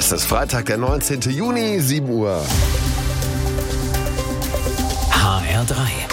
Es ist Freitag, der 19. Juni, 7 Uhr. HR3.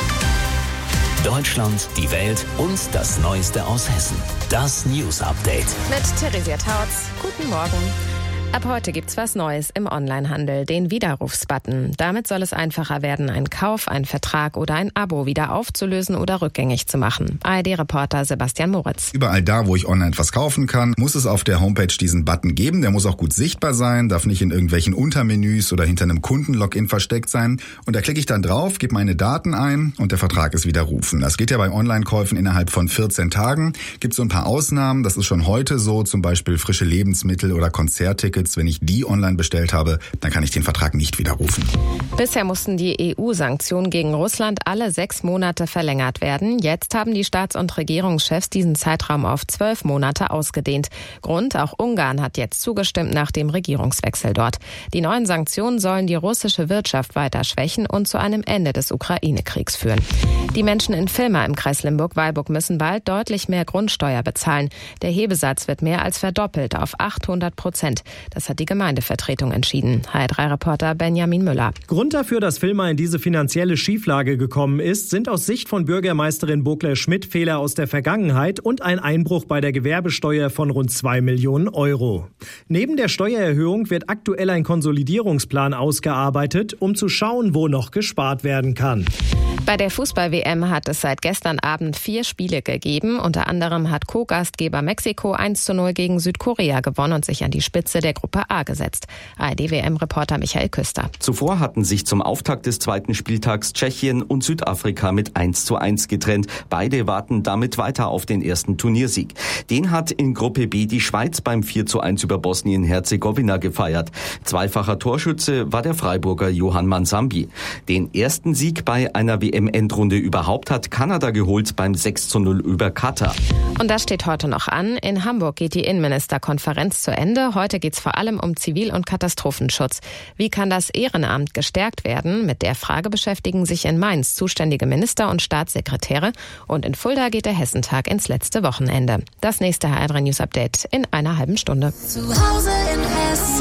Deutschland, die Welt und das Neueste aus Hessen. Das News Update. Mit Theresia Tautz. Guten Morgen. Ab heute gibt's was Neues im Onlinehandel, den Widerrufsbutton. Damit soll es einfacher werden, einen Kauf, einen Vertrag oder ein Abo wieder aufzulösen oder rückgängig zu machen. ARD-Reporter Sebastian Moritz. Überall da, wo ich online etwas kaufen kann, muss es auf der Homepage diesen Button geben. Der muss auch gut sichtbar sein, darf nicht in irgendwelchen Untermenüs oder hinter einem Kundenlogin versteckt sein. Und da klicke ich dann drauf, gebe meine Daten ein und der Vertrag ist widerrufen. Das geht ja bei Online-Käufen innerhalb von 14 Tagen. Gibt so ein paar Ausnahmen, das ist schon heute so, zum Beispiel frische Lebensmittel oder Konzerttickets. Wenn ich die online bestellt habe, dann kann ich den Vertrag nicht widerrufen. Bisher mussten die EU-Sanktionen gegen Russland alle 6 Monate verlängert werden. Jetzt haben die Staats- und Regierungschefs diesen Zeitraum auf 12 Monate ausgedehnt. Grund, auch Ungarn hat jetzt zugestimmt nach dem Regierungswechsel dort. Die neuen Sanktionen sollen die russische Wirtschaft weiter schwächen und zu einem Ende des Ukraine-Kriegs führen. Die Menschen in Villmar im Kreis Limburg-Weilburg müssen bald deutlich mehr Grundsteuer bezahlen. Der Hebesatz wird mehr als verdoppelt auf 800%. Das hat die Gemeindevertretung entschieden. HR3-Reporter Benjamin Müller. Grund dafür, dass Villmar in diese finanzielle Schieflage gekommen ist, sind aus Sicht von Bürgermeisterin Bogler-Schmidt Fehler aus der Vergangenheit und ein Einbruch bei der Gewerbesteuer von rund 2 Millionen Euro. Neben der Steuererhöhung wird aktuell ein Konsolidierungsplan ausgearbeitet, um zu schauen, wo noch gespart werden kann. Bei der Fußball-WM hat es seit gestern Abend 4 Spiele gegeben. Unter anderem hat Co-Gastgeber Mexiko 1:0 gegen Südkorea gewonnen und sich an die Spitze der Gruppe A gesetzt. ARD-WM-Reporter Michael Küster. Zuvor hatten sich zum Auftakt des zweiten Spieltags Tschechien und Südafrika mit 1:1 getrennt. Beide warten damit weiter auf den ersten Turniersieg. Den hat in Gruppe B die Schweiz beim 4:1 über Bosnien-Herzegowina gefeiert. Zweifacher Torschütze war der Freiburger Johann Mansambi. Den ersten Sieg bei einer WM-Endrunde überhaupt hat Kanada geholt beim 6:0 über Katar. Und das steht heute noch an. In Hamburg geht die Innenministerkonferenz zu Ende. Heute geht es vor allem um Zivil- und Katastrophenschutz. Wie kann das Ehrenamt gestärkt werden? Mit der Frage beschäftigen sich in Mainz zuständige Minister und Staatssekretäre. Und in Fulda geht der Hessentag ins letzte Wochenende. Das nächste HR3 News Update in einer halben Stunde. Zu Hause in Hessen.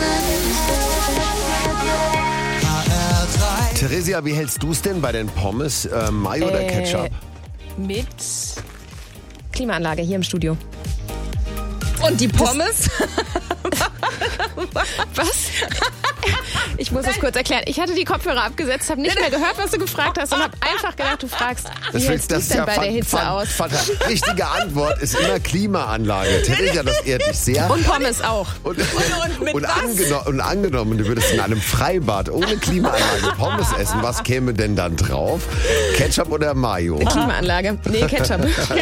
HR3. Theresia, wie hältst du es denn bei den Pommes? Mayo oder Ketchup? Mit Klimaanlage hier im Studio. Und die Pommes? Was? Ich muss es kurz erklären. Ich hatte die Kopfhörer abgesetzt, habe nicht mehr gehört, was du gefragt hast und habe einfach gedacht, du fragst, wie hältst du es denn bei der Hitze aus? Richtige Antwort ist immer Klimaanlage. Theresia, das ehrt dich sehr. Und Pommes auch. Und angenommen, du würdest in einem Freibad ohne Klimaanlage Pommes essen, was käme denn dann drauf? Ketchup oder Mayo? Klimaanlage. Nee, Ketchup.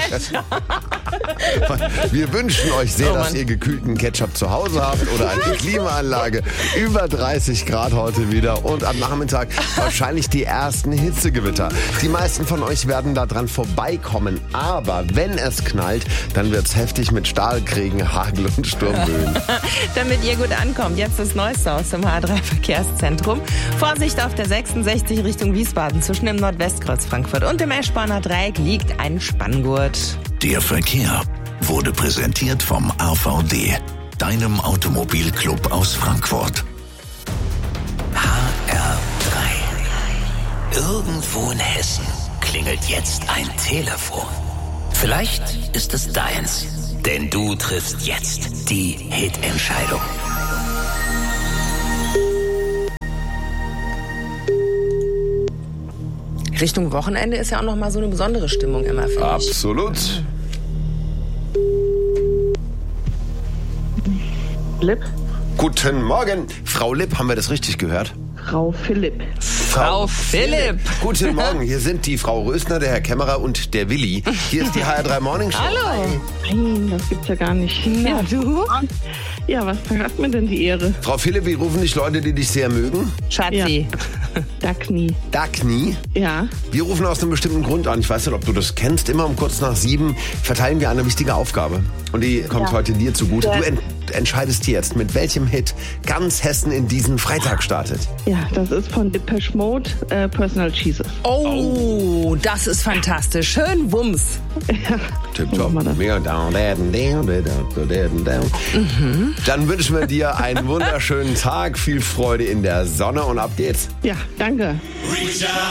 Wir wünschen euch sehr, dass ihr gekühlten Ketchup zu Hause habt oder eine Klimaanlage. Über 30 Grad heute wieder und am Nachmittag wahrscheinlich die ersten Hitzegewitter. Die meisten von euch werden da dran vorbeikommen, aber wenn es knallt, dann wird's heftig mit Stahlkriegen, Hagel und Sturmböen. Damit ihr gut ankommt, jetzt das Neueste aus dem H3-Verkehrszentrum. Vorsicht auf der 66 Richtung Wiesbaden zwischen dem Nordwestkreuz Frankfurt und dem Eschborner Dreieck liegt ein Spanngurt. Der Verkehr wurde präsentiert vom AVD, deinem Automobilclub aus Frankfurt. HR3. Irgendwo in Hessen klingelt jetzt ein Telefon. Vielleicht ist es deins, denn du triffst jetzt die Hitentscheidung. Richtung Wochenende ist ja auch noch mal so eine besondere Stimmung immer, finde ich. Absolut. Lipp? Guten Morgen. Frau Lipp, haben wir das richtig gehört? Frau Philipp. Frau Philipp. Guten Morgen, hier sind die Frau Rösner, der Herr Kämmerer und der Willi. Hier ist die HR3 Morning Show. Hallo. Nein, das gibt's ja gar nicht. Na du? Ja, was hat mir denn die Ehre? Frau Philipp, wie rufen dich Leute, die dich sehr mögen? Schatzi. Dagny. Dagny? Ja. Wir rufen aus einem bestimmten Grund an. Ich weiß nicht, ob du das kennst. Immer um kurz nach 7 verteilen wir eine wichtige Aufgabe. Und die kommt heute dir zugute. Du entscheidest jetzt, mit welchem Hit ganz Hessen in diesen Freitag startet. Ja, Ja, das ist von Depeche Mode, Personal Jesus. Oh, das ist fantastisch. Schön Wumms. Tipptopp. Mega down. Dann wünschen wir dir einen wunderschönen Tag, viel Freude in der Sonne und ab geht's. Ja, danke.